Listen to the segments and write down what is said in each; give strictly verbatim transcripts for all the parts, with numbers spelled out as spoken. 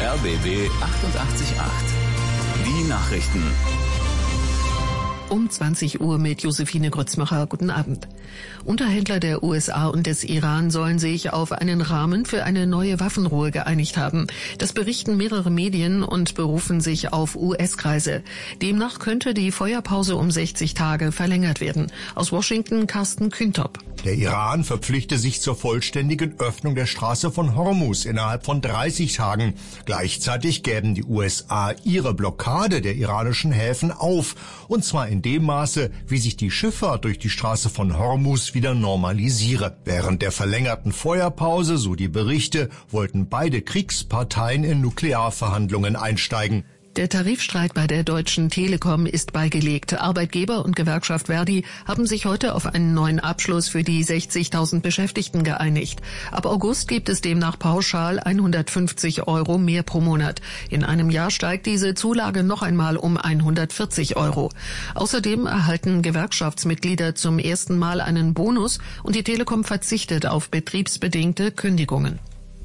R B B achtundachtzig Komma acht. Die Nachrichten. Um zwanzig Uhr mit Josephine Grützmacher. Guten Abend. Unterhändler der U S A und des Iran sollen sich auf einen Rahmen für eine neue Waffenruhe geeinigt haben. Das berichten mehrere Medien und berufen sich auf U S-Kreise. Demnach könnte die Feuerpause um sechzig Tage verlängert werden. Aus Washington Carsten Küntop. Der Iran verpflichte sich zur vollständigen Öffnung der Straße von Hormuz innerhalb von dreißig Tagen. Gleichzeitig gäben die U S A ihre Blockade der iranischen Häfen auf, und zwar in dem Maße, wie sich die Schifffahrt durch die Straße von Hormuz wieder normalisiere. Während der verlängerten Feuerpause, so die Berichte, wollten beide Kriegsparteien in Nuklearverhandlungen einsteigen. Der Tarifstreit bei der Deutschen Telekom ist beigelegt. Arbeitgeber und Gewerkschaft Verdi haben sich heute auf einen neuen Abschluss für die sechzigtausend Beschäftigten geeinigt. Ab August gibt es demnach pauschal hundertfünfzig Euro mehr pro Monat. In einem Jahr steigt diese Zulage noch einmal um hundertvierzig Euro. Außerdem erhalten Gewerkschaftsmitglieder zum ersten Mal einen Bonus und die Telekom verzichtet auf betriebsbedingte Kündigungen.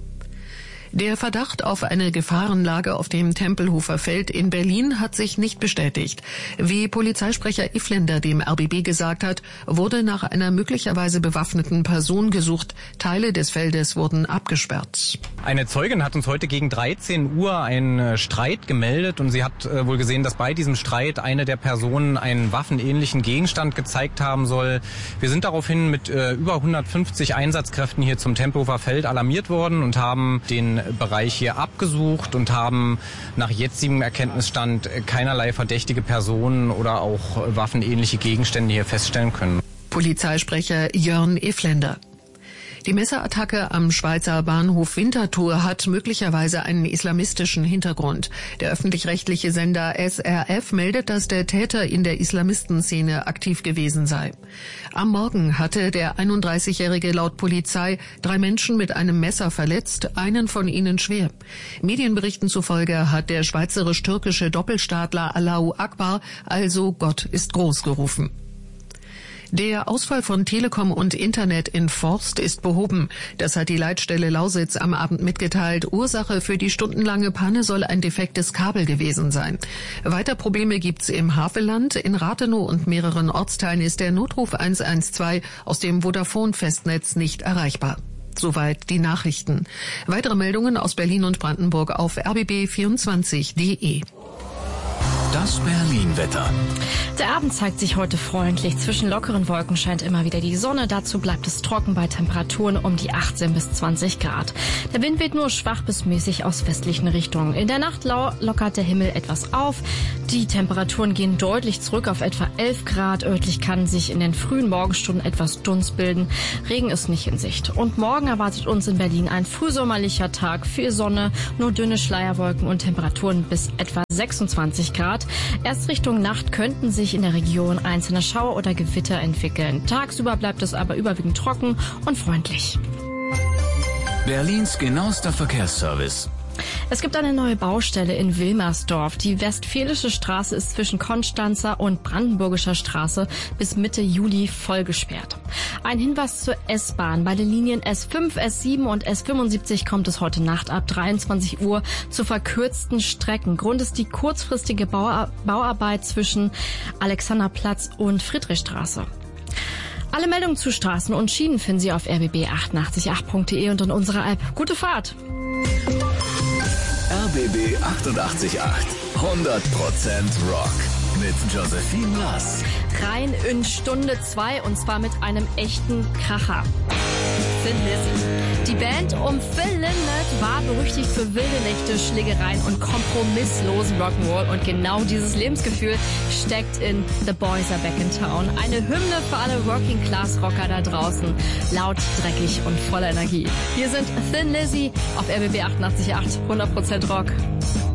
Der Verdacht auf eine Gefahrenlage auf dem Tempelhofer Feld in Berlin hat sich nicht bestätigt. Wie Polizeisprecher Ifländer dem R B B gesagt hat, wurde nach einer möglicherweise bewaffneten Person gesucht. Teile des Feldes wurden abgesperrt. Eine Zeugin hat uns heute gegen dreizehn Uhr einen Streit gemeldet und sie hat äh, wohl gesehen, dass bei diesem Streit eine der Personen einen waffenähnlichen Gegenstand gezeigt haben soll. Wir sind daraufhin mit äh, über hundertfünfzig Einsatzkräften hier zum Tempelhofer Feld alarmiert worden und haben den Bereich hier abgesucht und haben nach jetzigem Erkenntnisstand keinerlei verdächtige Personen oder auch waffenähnliche Gegenstände hier feststellen können. Polizeisprecher Jörn Ifländer. Die Messerattacke am Schweizer Bahnhof Winterthur hat möglicherweise einen islamistischen Hintergrund. Der öffentlich-rechtliche Sender S R F meldet, dass der Täter in der Islamistenszene aktiv gewesen sei. Am Morgen hatte der einunddreißigjährige laut Polizei drei Menschen mit einem Messer verletzt, einen von ihnen schwer. Medienberichten zufolge hat der schweizerisch-türkische Doppelstaatler Allahu Akbar also Gott ist groß gerufen. Der Ausfall von Telekom und Internet in Forst ist behoben. Das hat die Leitstelle Lausitz am Abend mitgeteilt. Ursache für die stundenlange Panne soll ein defektes Kabel gewesen sein. Weiter Probleme gibt's im Havelland. In Rathenow und mehreren Ortsteilen ist der Notruf eins eins zwei aus dem Vodafone-Festnetz nicht erreichbar. Soweit die Nachrichten. Weitere Meldungen aus Berlin und Brandenburg auf r b b vierundzwanzig punkt de. Das Berlin-Wetter. Der Abend zeigt sich heute freundlich. Zwischen lockeren Wolken scheint immer wieder die Sonne. Dazu bleibt es trocken bei Temperaturen um die achtzehn bis zwanzig Grad. Der Wind weht nur schwach bis mäßig aus westlichen Richtungen. In der Nacht lockert der Himmel etwas auf. Die Temperaturen gehen deutlich zurück auf etwa elf Grad. Örtlich kann sich in den frühen Morgenstunden etwas Dunst bilden. Regen ist nicht in Sicht. Und morgen erwartet uns in Berlin ein frühsommerlicher Tag. Viel Sonne, nur dünne Schleierwolken und Temperaturen bis etwa sechsundzwanzig Grad. Erst Richtung Nacht könnten sich in der Region einzelne Schauer oder Gewitter entwickeln. Tagsüber bleibt es aber überwiegend trocken und freundlich. Berlins genauester Verkehrsservice. Es gibt eine neue Baustelle in Wilmersdorf. Die Westfälische Straße ist zwischen Konstanzer und Brandenburgischer Straße bis Mitte Juli voll gesperrt. Ein Hinweis zur S-Bahn. Bei den Linien S fünf, S sieben und S fünfundsiebzig kommt es heute Nacht ab dreiundzwanzig Uhr zu verkürzten Strecken. Grund ist die kurzfristige Bauar- Bauarbeit zwischen Alexanderplatz und Friedrichstraße. Alle Meldungen zu Straßen und Schienen finden Sie auf r b b achtundachtzig Komma acht punkt de und in unserer App. Gute Fahrt! R B B achtundachtzig Komma acht. hundert Prozent Rock. Mit Josephine Lass. Rein in Stunde zwei und zwar mit einem echten Kracher. Thin Lizzy. Die Band um Phil Lynott war berüchtigt für wilde Nächte, Schlägereien und kompromisslosen Rock'n'Roll. Und genau dieses Lebensgefühl steckt in The Boys Are Back in Town. Eine Hymne für alle Working-Class-Rocker da draußen. Laut, dreckig und voller Energie. Hier sind Thin Lizzy auf R B B achtundachtzig Komma acht. hundert Prozent Rock.